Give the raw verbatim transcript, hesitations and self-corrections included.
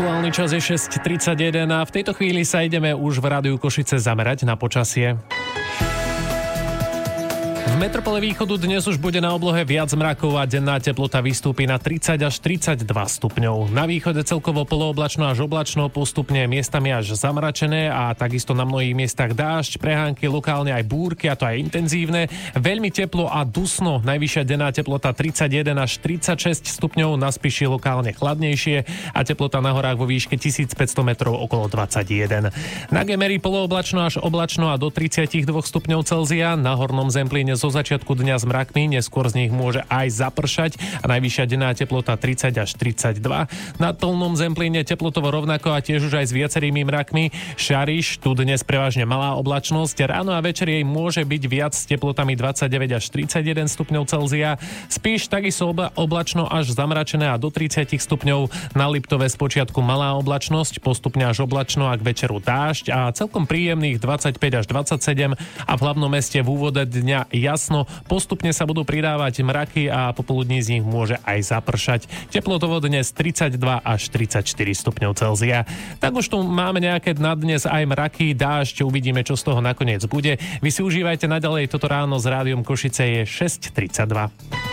Aktuálny čas je šesť tridsaťjeden a v tejto chvíli sa ideme už v Rádiu Košice zamerať na počasie. V metropole východu dnes už bude na oblohe viac mrakov a denná teplota vystúpi na tridsať až tridsaťdva stupňov. Na východe celkovo polooblačno až oblačno, postupne miestami až zamračené a takisto na mnohých miestach dážď, prehánky, lokálne aj búrky, a to aj intenzívne. Veľmi teplo a dusno, najvyššia denná teplota tridsaťjeden až tridsaťšesť stupňov, na Spiši lokálne chladnejšie a teplota na horách vo výške tisícpäťsto metrov okolo dvadsaťjeden. Na Gemery polooblačno až oblačno a do tridsaťdva stupňov Celzia, na Hornom Zemplíne zo začiatku dňa s mrakmi, neskôr z nich môže aj zapršať a najvyššia denná teplota tridsať až tridsaťdva. Na Dolnom Zemplíne teplotovo rovnako a tiež už aj s viacerými mrakmi. Šariš, tu dnes prevažne malá oblačnosť, ráno a večer jej môže byť viac s teplotami dvadsaťdeväť až tridsaťjeden stupňov Celzia. Spíš takisto oblačno až zamračené a do tridsať stupňov. Na Liptove spočiatku malá oblačnosť, postupne až oblačno a k večeru dážď a celkom príjemných dvadsaťpäť až dvadsaťsedem a v hlavnom meste v úvode dňa jasno, postupne sa budú pridávať mraky a popoludní z nich môže aj zapršať. Teplotovo dnes tridsaťdva až tridsaťštyri stupňov Celzia. Tak už tu máme nejaké na dnes aj mraky, dážď, uvidíme, čo z toho nakoniec bude. Vy si užívajte naďalej, toto ráno s Rádiom Košice je šesť tridsaťdva.